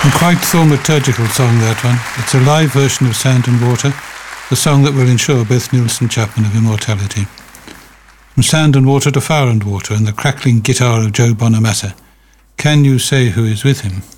A quite thaumaturgical song, that one. It's a live version of Sand and Water, the song that will ensure Beth Nielsen Chapman of immortality. From Sand and Water to Fire and Water and the crackling guitar of Joe Bonamassa. Can you say who is with him?